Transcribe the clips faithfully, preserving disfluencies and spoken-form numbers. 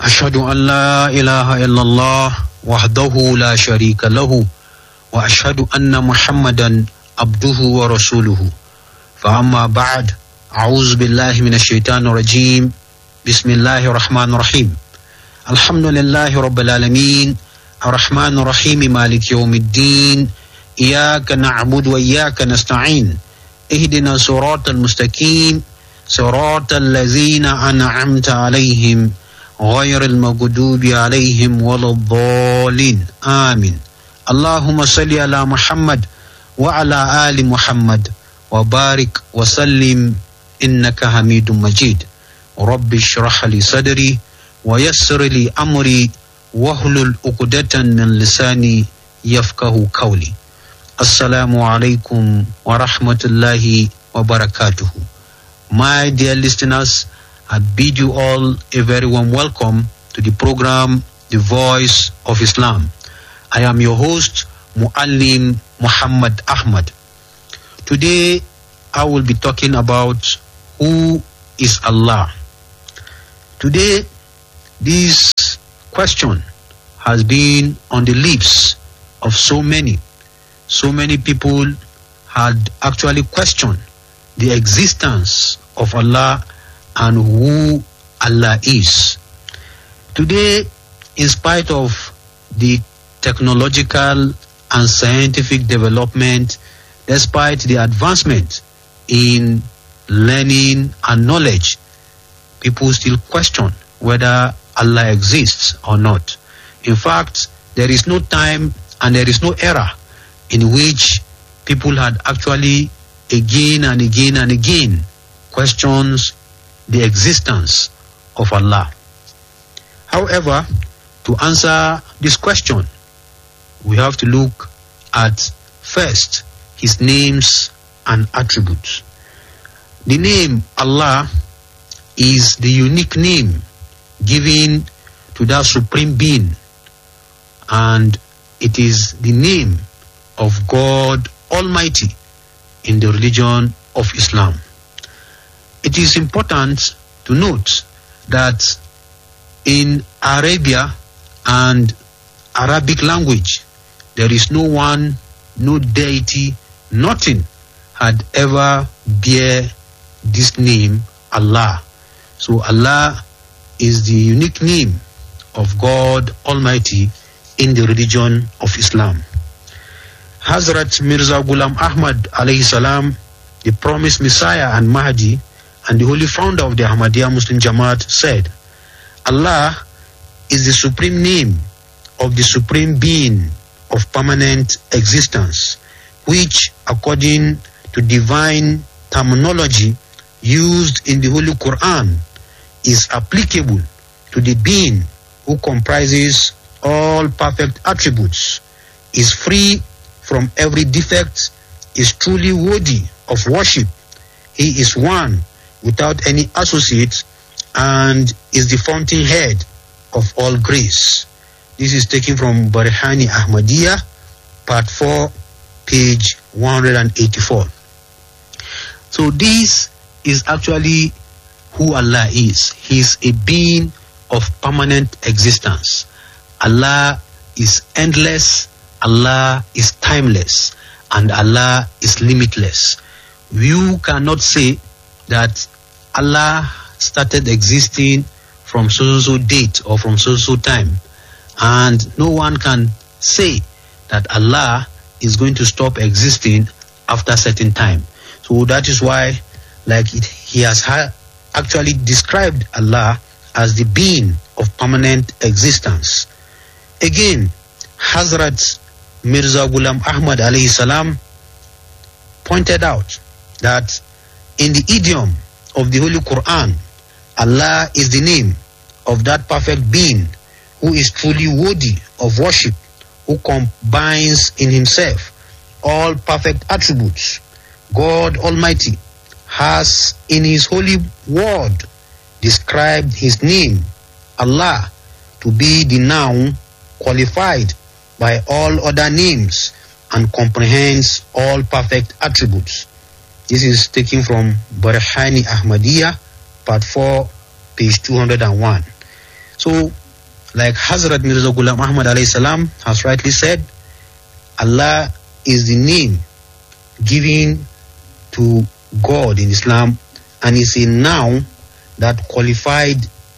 أشهد أن لا إله إلا الله وحده لا شريك له وأشهد أن محمدا عبده ورسوله فأما بعد أعوذ بالله من الشيطان الرجيم بسم الله الرحمن الرحيم الحمد لله رب العالمين الرحمن الرحيم مالك يوم الدين إياك نعبد وإياك نستعين اهدنا الصراط المستقيم صراط الذين أنعمت عليهم غير المغضوب عليهم ولا الضالين آمين اللهم صل على محمد وعلى آل محمد وبارك وسلم إنك حميد مجيد رب اشرح لي صدري ويسر لي أمري واحلل عقدة من لساني يفقهوا قولي السلام عليكم ورحمة الله وبركاته. My dear listeners, I bid you all a very warm welcome to the program The Voice of Islam. I am your host, Muallim Muhammad Ahmad. Today, I will be talking about who is Allah. Today, this question has been on the lips of so many. So many people had actually questioned the existence of Allah and who Allah is. Today, in spite of the technological and scientific development, despite the advancement in learning and knowledge, people still question whether Allah exists or not. In fact, there is no time and there is no era in which people had actually again and again and again questions the existence of Allah. However, to answer this question, we have to look at first his names and attributes. The name Allah is the unique name given to that supreme being, and it is the name of God Almighty in the religion of Islam. It is important to note that in Arabia and Arabic language, there is no one, no deity, nothing had ever bear this name, Allah. So Allah is the unique name of God Almighty in the religion of Islam. Hazrat Mirza Ghulam Ahmad alayhi salam, the promised Messiah and Mahdi, and the holy founder of the Ahmadiyya Muslim Jamaat said, Allah is the supreme name of the supreme being of permanent existence, which according to divine terminology used in the Holy Quran is applicable to the being who comprises all perfect attributes, is free from every defect, is truly worthy of worship. He is one without any associate and is the fountainhead of all grace. This is taken from Barihani Ahmadiyya, part four, page one hundred eighty-four. So this is actually who Allah is. He is a being of permanent existence. Allah is endless, Allah is timeless, and Allah is limitless. You cannot say that Allah started existing from so-so date or from so-so time, and no one can say that Allah is going to stop existing after a certain time. So that is why, like it, he has ha- actually described Allah as the being of permanent existence. Again, Hazrat Mirza Ghulam Ahmad alayhi salam pointed out that in the idiom of the Holy Quran, Allah is the name of that perfect being who is truly worthy of worship, who combines in himself all perfect attributes. God Almighty has in his holy word described his name, Allah, to be the noun qualified by all other names and comprehends all perfect attributes. This is taken from Barihani Ahmadiyya, part four, page two hundred one. So like Hazrat Mirza Ghulam Ahmad alayhi salam has rightly said, Allah is the name given to God in Islam, and is a noun that qualified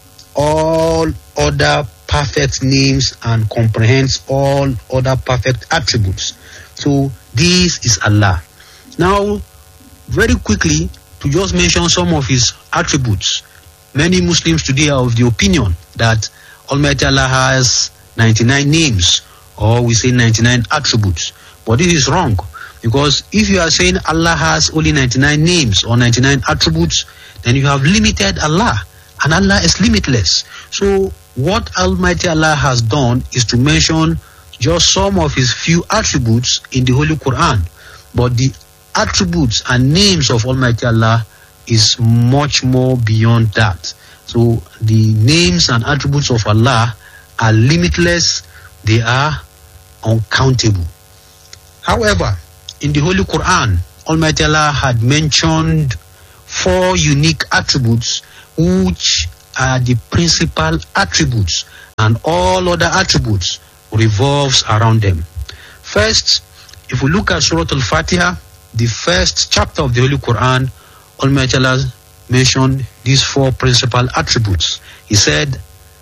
all other perfect names and comprehends all other perfect attributes. So this is Allah. Now, very quickly, to just mention some of his attributes. Many Muslims today are of the opinion that Almighty Allah has ninety-nine names, or we say ninety-nine attributes. But this is wrong, because if you are saying Allah has only ninety-nine names or ninety-nine attributes, then you have limited Allah, and Allah is limitless. So what Almighty Allah has done is to mention just some of his few attributes in the Holy Quran. But the attributes and names of Almighty Allah is much more beyond that. So the names and attributes of Allah are limitless, they are uncountable. However, in the Holy Quran, Almighty Allah had mentioned four unique attributes which are the principal attributes, and all other attributes revolves around them. First, if we look at Surah Al-Fatiha, the first chapter of the Holy Quran, Almighty Allah mentioned these four principal attributes. He said,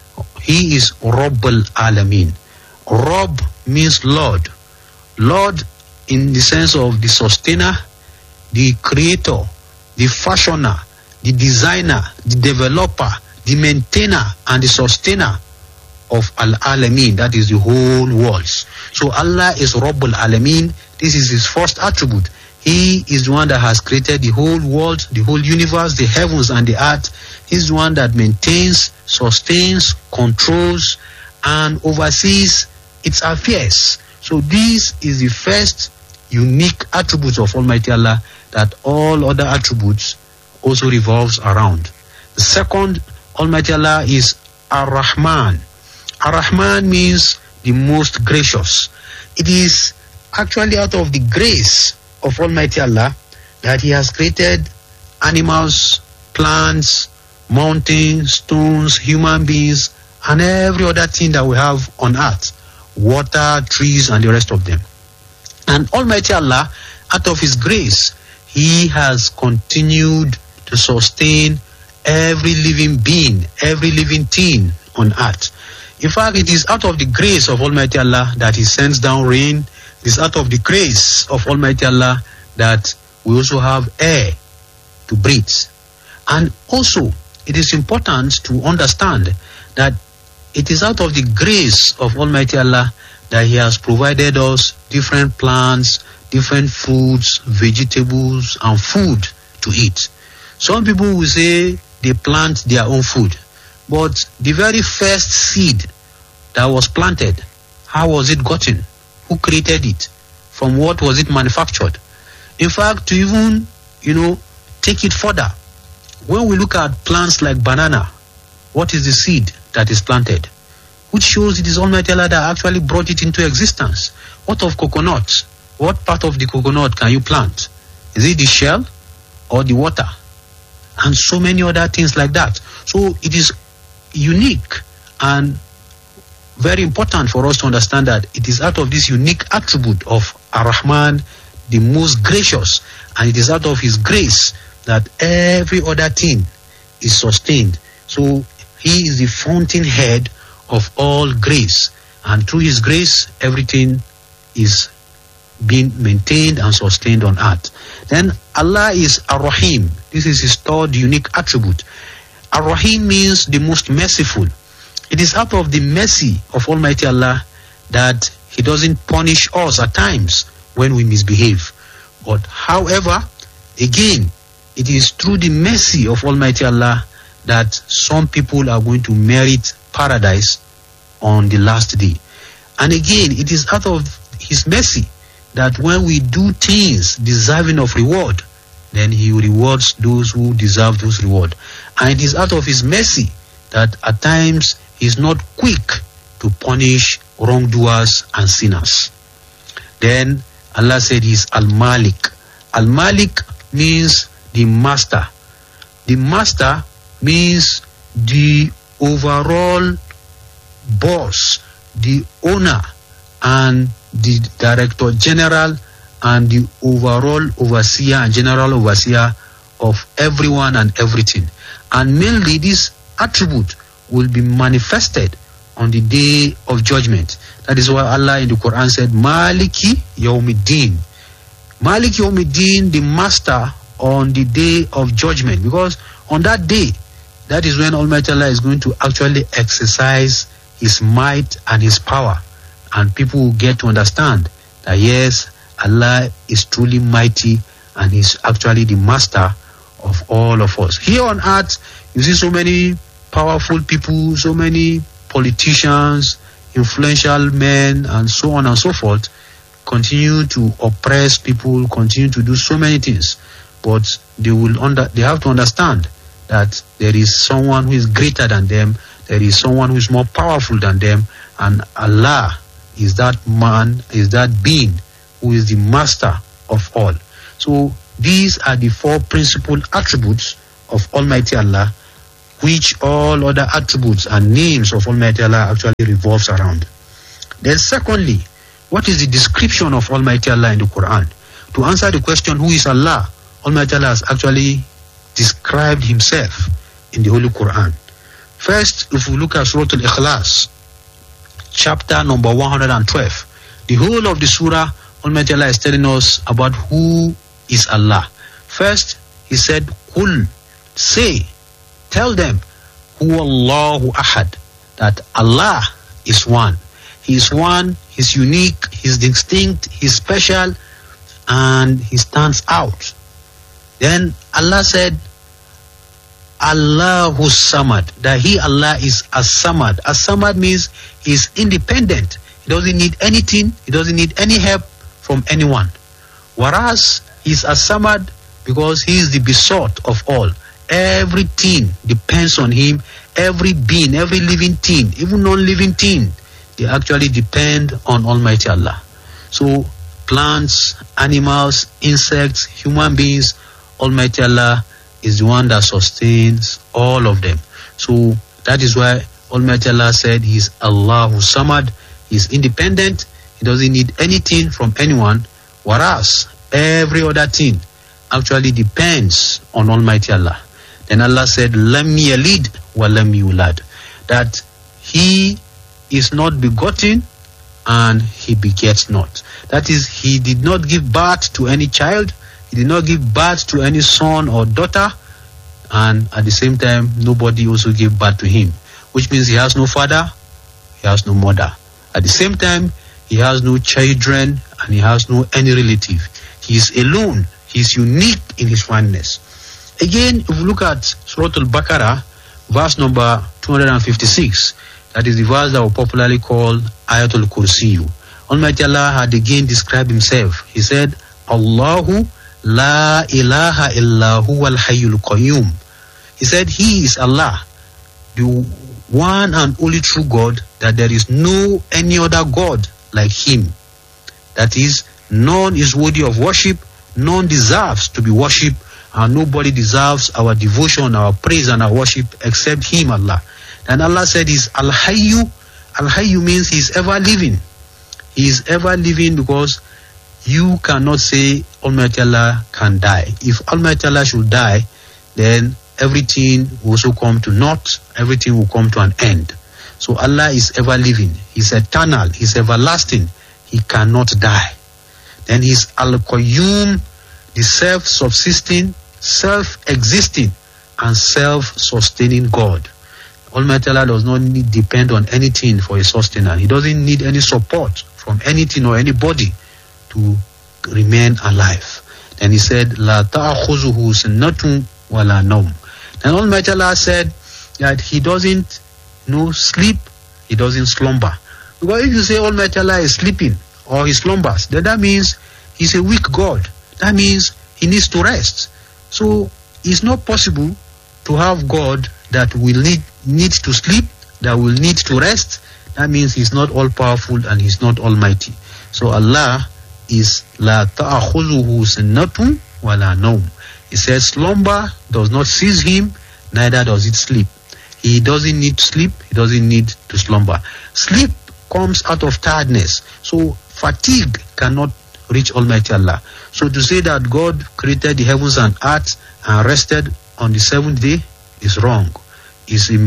He is Rabbul Alameen. Rabb means Lord. Lord in the sense of the sustainer, the creator, the fashioner, the designer, the developer, the maintainer, and the sustainer of Al-Alameen, that is the whole world. So Allah is Rabbul Alameen. This is his first attribute. He is the one that has created the whole world, the whole universe, the heavens and the earth. He's the one that maintains, sustains, controls, and oversees its affairs. So this is the first unique attribute of Almighty Allah that all other attributes also revolves around. The second, Almighty Allah is Ar-Rahman. Ar-Rahman means the most gracious. It is actually out of the grace of Almighty Allah that He has created animals, plants, mountains, stones, human beings, and every other thing that we have on earth, water, trees, and the rest of them. And Almighty Allah, out of His grace, He has continued to sustain every living being, every living thing on earth. In fact, it is out of the grace of Almighty Allah that He sends down rain. It is out of the grace of Almighty Allah that we also have air to breathe. And also, it is important to understand that it is out of the grace of Almighty Allah that He has provided us different plants, different fruits, vegetables, and food to eat. Some people will say they plant their own food, but the very first seed that was planted, how was it gotten? Who created it? From what was it manufactured? In fact, to even, you know, take it further, when we look at plants like banana, what is the seed that is planted? Which shows it is Almighty Allah that actually brought it into existence. What of coconut? What part of the coconut can you plant? Is it the shell or the water? And so many other things like that. So it is unique and very important for us to understand that it is out of this unique attribute of Ar-Rahman, the most gracious, and it is out of His grace that every other thing is sustained. So He is the fountainhead of all grace, and through His grace everything is being maintained and sustained on earth. Then Allah is Ar-Rahim. This is His third unique attribute. Ar-Rahim means the most merciful. It is out of the mercy of Almighty Allah that He doesn't punish us at times when we misbehave. But however, again, it is through the mercy of Almighty Allah that some people are going to merit paradise on the last day. And again, it is out of His mercy that when we do things deserving of reward, then He rewards those who deserve those reward. And it is out of His mercy that at times He is not quick to punish wrongdoers and sinners. Then Allah said He is Al-Malik. Al-Malik means the master. The master means the overall boss, the owner, and the director general, and the overall overseer and general overseer of everyone and everything. And mainly this attribute will be manifested on the day of judgment. That is why Allah in the Quran said, Maliki Yawmiddin. Maliki Yawmiddin, the master on the day of judgment. Because on that day, that is when Almighty Allah is going to actually exercise His might and His power. And people will get to understand that yes, Allah is truly mighty and He's actually the master of all of us. Here on earth, you see so many powerful people, so many politicians, influential men, and so on and so forth, continue to oppress people, continue to do so many things. But they will under, they have to understand that there is someone who is greater than them, there is someone who is more powerful than them, and Allah is that man, is that being who is the master of all. So these are the four principal attributes of Almighty Allah, which all other attributes and names of Almighty Allah actually revolves around. Then secondly, what is the description of Almighty Allah in the Quran? To answer the question, who is Allah? Almighty Allah has actually described Himself in the Holy Quran. First, if we look at Surah Al-Ikhlas, chapter number one hundred twelve, the whole of the surah, Almighty Allah is telling us about who is Allah. First, He said, Qul, say, tell them, Hu Allahu Ahad, that Allah is one. He is one, He's unique, He's distinct, He's special, and He stands out. Then Allah said, Allahu Samad, that He, Allah, is As-Samad. As-Samad means He's independent. He doesn't need anything, He doesn't need any help from anyone. Whereas He's As-Samad because He is the besought of all. Everything depends on Him. Every being, every living thing, even non-living thing, they actually depend on Almighty Allah. So plants, animals, insects, human beings, Almighty Allah is the one that sustains all of them. So that is why Almighty Allah said He is Allahu Samad. He is independent. He doesn't need anything from anyone. Whereas every other thing actually depends on Almighty Allah. Then Allah said, Lam yalid wa lam yulad, that He is not begotten and He begets not. That is, He did not give birth to any child, He did not give birth to any son or daughter, and at the same time, nobody also gave birth to Him, which means He has no father, He has no mother. At the same time, He has no children and He has no any relative. He is alone. He is unique in His oneness. Again, if we look at Surah Al-Baqarah, verse number two hundred fifty-six, that is the verse that we popularly call Ayatul Kursiyu. Almighty Allah had again described Himself. He said, Allahu la ilaha illa huwa al-hayyul qayyum. He said He is Allah, the one and only true God, that there is no any other God like Him. That is, none is worthy of worship, none deserves to be worshipped, and nobody deserves our devotion, our praise and our worship except Him, Allah. And Allah said He's Al-Hayyu. Al-Hayyu means He's ever living. He is ever living because you cannot say Almighty Allah can die. If Almighty Allah should die, then everything will also come to naught, everything will come to an end. So Allah is ever living. He's eternal. He's everlasting. He cannot die. Then He's Al-Qayyum, the self-subsisting, self-existing, and self-sustaining God. Almighty Allah does not need depend on anything for His sustenance. He doesn't need any support from anything or anybody to remain alive. Then He said, La ta'akhuzuhu sinnatun wa la nawm. Then Almighty Allah said that He doesn't no sleep, He doesn't slumber. Because if you say Almighty Allah is sleeping or He slumbers, then that means He's a weak God. That means He needs to rest. So it's not possible to have God that will need, need to sleep, that will need to rest. That means He's not all-powerful and He's not almighty. So Allah is La ta'akhuzuhu sinnatun wa la nawm. He says slumber does not seize Him, neither does it sleep. He doesn't need sleep. He doesn't need to slumber. Sleep comes out of tiredness. So fatigue cannot reach Almighty Allah. So to say that God created the heavens and earth and rested on the seventh day is wrong. Is a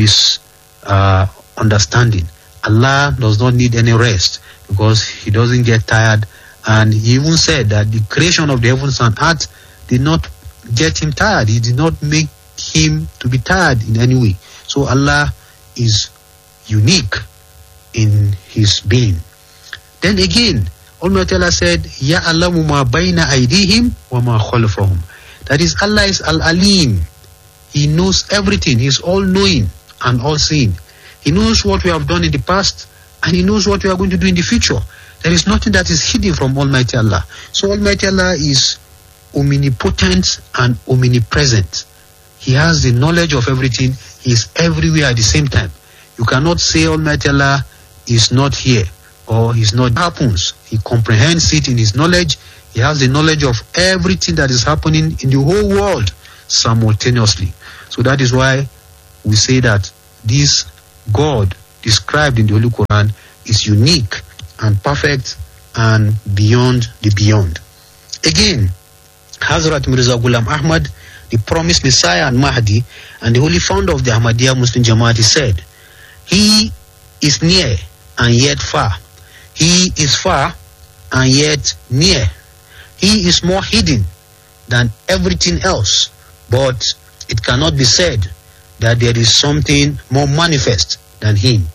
misunderstanding. Uh, Allah does not need any rest because he doesn't get tired. And he even said that the creation of the heavens and earth did not get him tired. He did not make him to be tired in any way. So Allah is unique in his being. Then again, Almighty Allah said, Ya'alamu ma bayna aydihim wa ma khalfahum. That is, Allah is Al-Alim. He knows everything. He is all-knowing and all-seeing. He knows what we have done in the past, and he knows what we are going to do in the future. There is nothing that is hidden from Almighty Allah. So Almighty Allah is omnipotent and omnipresent. He has the knowledge of everything. He is everywhere at the same time. You cannot say Almighty Allah is not here or he's not happens. He comprehends it in his knowledge. He has the knowledge of everything that is happening in the whole world simultaneously. So that is why we say that this God described in the Holy Quran is unique and perfect and beyond the beyond. Again, Hazrat Mirza Ghulam Ahmad, the promised Messiah and Mahdi, and the holy founder of the Ahmadiyya Muslim Jamaat, said, He is near and yet far. He is far and yet near. He is more hidden than everything else, but it cannot be said that there is something more manifest than him.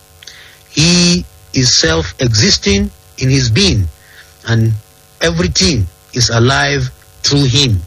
He is self-existing in his being, and everything is alive through him.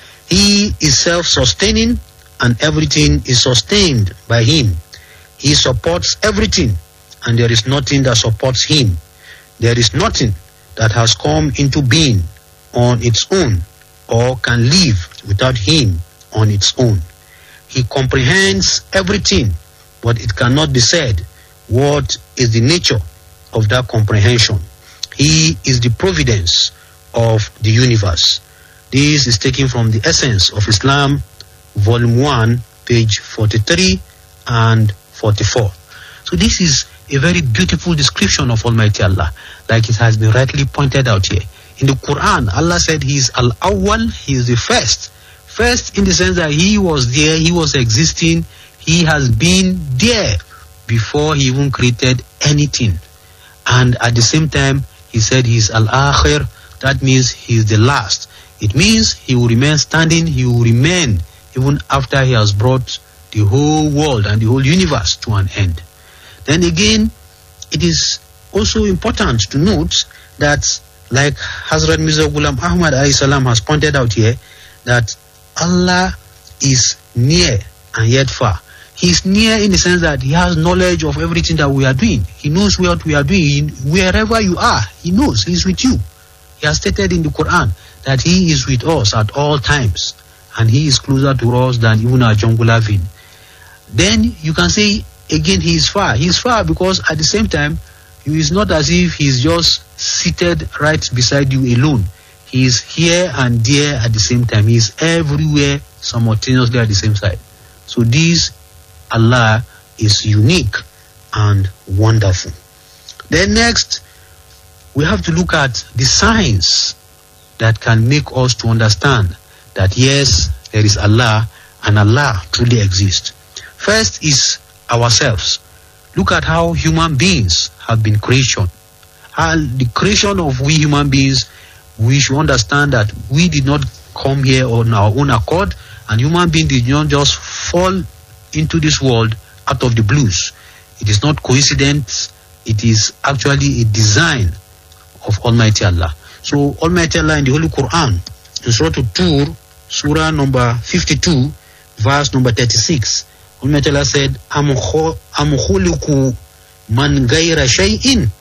He is self-sustaining, and everything is sustained by him. He supports everything, and there is nothing that supports him. There is nothing that has come into being on its own or can live without him on its own. He comprehends everything, but it cannot be said what is the nature of that comprehension. He is the providence of the universe. This is taken from the Essence of Islam, Volume one, page forty-three and forty-four. So this is a very beautiful description of Almighty Allah, like it has been rightly pointed out here. In the Quran, Allah said He is Al-Awwal, He is the first. First in the sense that He was there, He was existing, He has been there before He even created anything. And at the same time, He said He is Al-Akhir, that means He is the last. It means He will remain standing, He will remain even after He has brought the whole world and the whole universe to an end. Then again, it is also important to note that, like Hazrat Mirza Ghulam Ahmad alayhi salam has pointed out here, that Allah is near and yet far. He is near in the sense that He has knowledge of everything that we are doing. He knows what we are doing. Wherever you are, He knows. He is with you. He has stated in the Quran that He is with us at all times, and He is closer to us than even our jungular vein. Then you can say again He is far. He is far because at the same time, He is not as if He is just seated right beside you alone. He is here and there at the same time. He is everywhere simultaneously at the same time. So this Allah is unique and wonderful. Then next, we have to look at the signs that can make us to understand that yes, there is Allah and Allah truly exists. First is ourselves. Look at how human beings have been created. How the creation of we human beings, we should understand that we did not come here on our own accord, and human beings did not just fall into this world out of the blues. It is not coincidence. It is actually a design of Almighty Allah. So Almighty Allah in the Holy Quran, in Surah Tur, Surah number fifty-two, verse number thirty-six, Almighty Allah said, Am khuliqu man ghayra shay'in.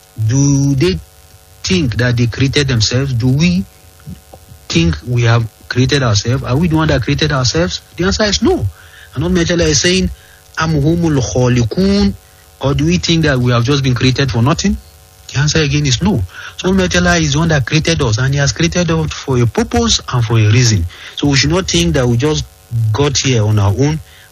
Do they think that they created themselves? Do we think we have created ourselves? Are we the one that created ourselves? The answer is no. And Almighty Allah is saying, Am humul khaliqun. Or do we think that we have just been created for nothing? The answer again is no. So Almighty Allah is the one that created us, and He has created us for a purpose and for a reason. So we should not think that we just got here on our own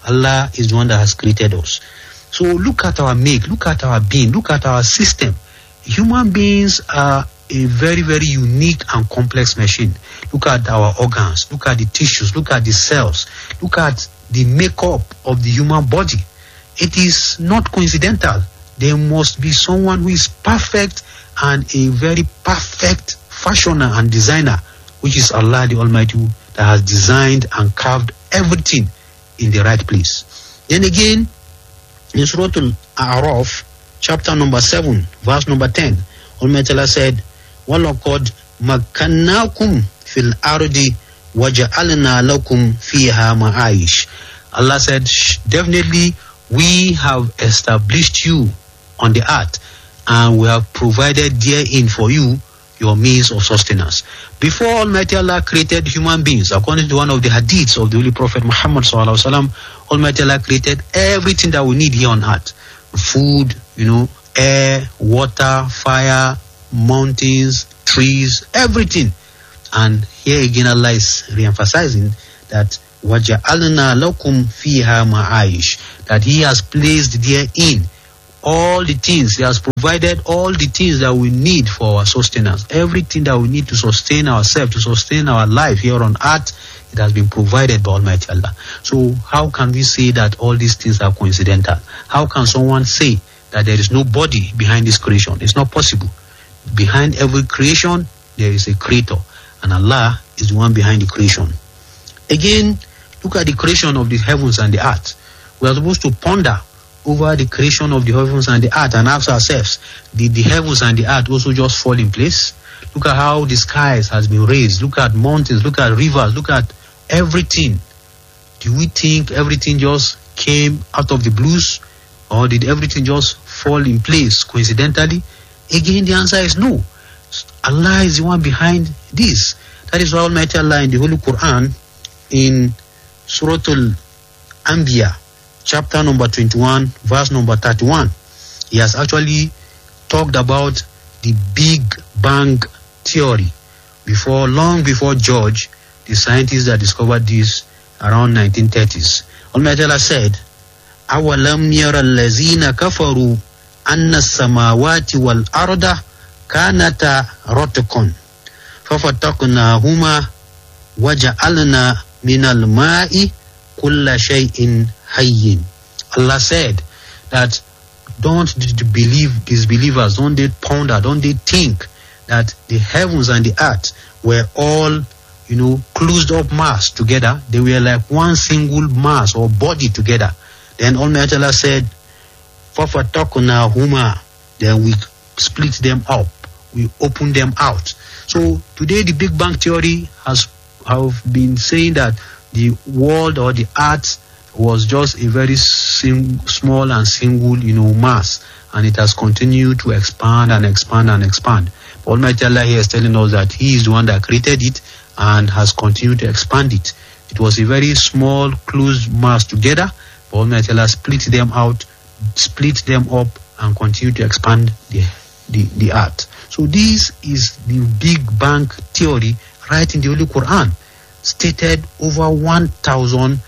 Allah is the one that has created us. So look at our make, look at our being, look at our system. Human beings are a very, very unique and complex machine. Look at our organs, look at the tissues, look at the cells, look at the makeup of the human body. It is not coincidental. There must be someone who is perfect and a very perfect fashioner and designer, which is Allah the Almighty, that has designed and carved everything in the right place. Then again, in Surah Al-A'raf, chapter number seven, verse number ten, Almighty Allah said, وَلَقَدْ مَكَّنَّاكُمْ فِي الْأَرْضِ وَجَعَلْنَا لَكُمْ فِيهَا مَعَايِشْ. Allah said, definitely we have established you on the earth and we have provided therein for you your means of sustenance. Before Almighty Allah created human beings, according to one of the hadiths of the Holy Prophet Muhammad sallallahu alaihi wasallam, Almighty Allah created everything that we need here on earth: food, you know, air, water, fire, mountains, trees, everything. And here again Allah is re-emphasizing that وَجَعَلْنَا لَكُمْ فِيهَا مَعَايِشْ, that He has placed therein all the things, He has provided all the things that we need for our sustenance. Everything that we need to sustain ourselves, to sustain our life here on earth, it has been provided by Almighty Allah. So how can we say that all these things are coincidental? How can someone say that there is no body behind this creation? It's not possible. Behind every creation, there is a creator, and Allah is the one behind the creation. Again, look at the creation of the heavens and the earth. We are supposed to ponder over the creation of the heavens and the earth and ask ourselves, did the heavens and the earth also just fall in place? Look at how the skies has been raised. Look at mountains, look at rivers, look at everything. Do we think everything just came out of the blues, or did everything just fall in place coincidentally? Again, the answer is no. Allah is the one behind this. That is why Almighty Allah in the Holy Quran, in Surah Al-Anbiya, chapter number twenty-one, verse number thirty-one, He has actually talked about the Big Bang theory. Before, long before George, the scientists that discovered this around nineteen thirties. Almighty Allah said, أَوَلَمْ يَرَ الَّذِينَ كَفَرُوا أَنَّ السَّمَاوَاتِ وَالْأَرْضَ كَانَتَا رَتْقًا فَفَتَقْنَاهُمَا وَجَعَلْنَا مِنَ الْمَاءِ كُلَّ شَيْءٍ hayyin. Allah said that don't believe disbelievers, don't they ponder, don't they think that the heavens and the earth were all, you know, closed up mass together. They were like one single mass or body together. Then Almighty Allah said, فَفَتَقْنَاهُمَا, then we split them up, we open them out. So today the Big Bang theory has have been saying that the world or the earth was just a very sim- small and single, you know, mass, and it has continued to expand and expand and expand. But Almighty Allah here is telling us that He is the one that created it and has continued to expand it. It was a very small, closed mass together, but Almighty Allah split them out, split them up, and continue to expand the, the, the earth. So this is the Big Bang theory right in the Holy Quran, stated over one thousand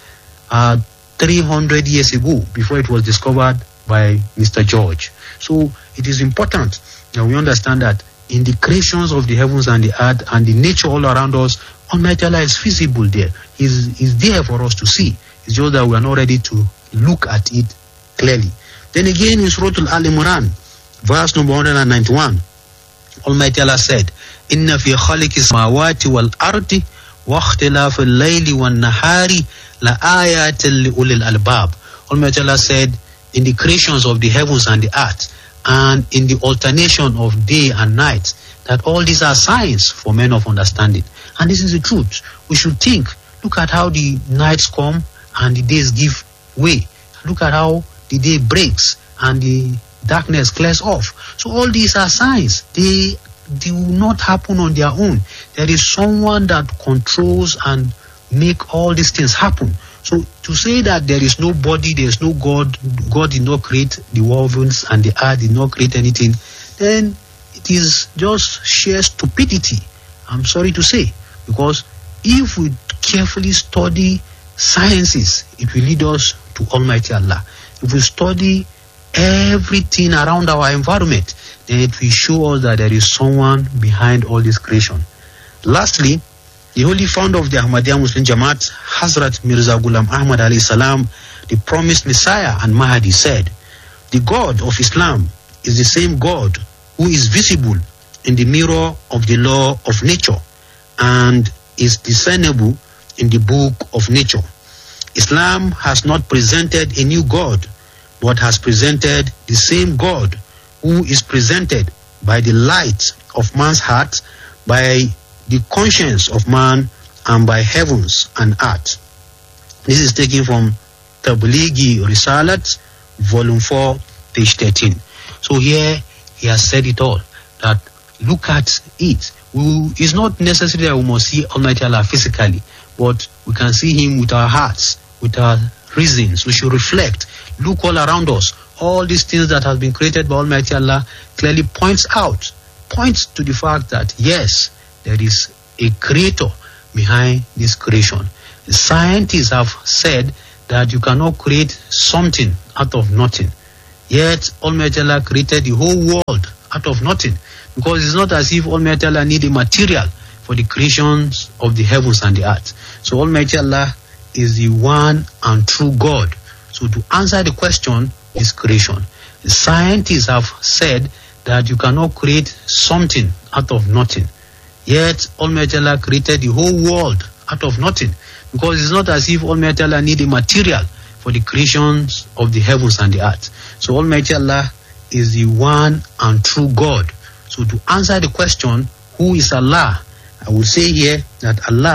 three hundred years ago, before it was discovered by Mister George. So it is important that we understand that in the creations of the heavens and the earth and the nature all around us, Almighty Allah is visible there. He's, he's there for us to see. It's just that we are not ready to look at it clearly. Then again in Surah Al-Imran, verse number one hundred ninety-one, Almighty Allah said, Inna fi khaliki samawati wal ardi wa ikhtilafi al-layli wan nahari la ayatin li ulil albab. Almighty Allah said, in the creations of the heavens and the earth, and in the alternation of day and night, that all these are signs for men of understanding. And this is the truth. We should think. Look at how the nights come and the days give way. Look at how the day breaks and the darkness clears off. So all these are signs. They do not happen on their own. There is someone that controls and make all these things happen. So to say that there is no body, there is no God, God did not create the heavens and the earth, did not create anything, then it is just sheer stupidity. I'm sorry to say, because if we carefully study sciences, it will lead us to Almighty Allah. If we study everything around our environment, then it will show us that there is someone behind all this creation. Lastly, the holy founder of the Ahmadiyya Muslim Jamaat, Hazrat Mirza Ghulam Ahmad alayhi salam, the promised Messiah and Mahdi, said, "The God of Islam is the same God who is visible in the mirror of the law of nature and is discernible in the book of nature. Islam has not presented a new God, but has presented the same God who is presented by the light of man's heart, by the conscience of man, and by heavens and earth." This is taken from Tablighi Risalat, volume four, page thirteen. So here he has said it all, that look at it. We, it's not necessary that we must see Almighty Allah physically, but we can see him with our hearts, with our reasons. We should reflect, look all around us. All these things that have been created by Almighty Allah clearly points out, points to the fact that yes, there is a creator behind this creation. The scientists have said that you cannot create something out of nothing. Yet Almighty Allah created the whole world out of nothing, because it's not as if Almighty Allah need a material for the creations of the heavens and the earth. So Almighty Allah is the one and true God. So to answer the question is creation. The scientists have said that you cannot create something out of nothing. Yet Almighty Allah created the whole world out of nothing, because it's not as if Almighty Allah need a material for the creations of the heavens and the earth. So Almighty Allah is the one and true God. So to answer the question, who is Allah? I will say here that Allah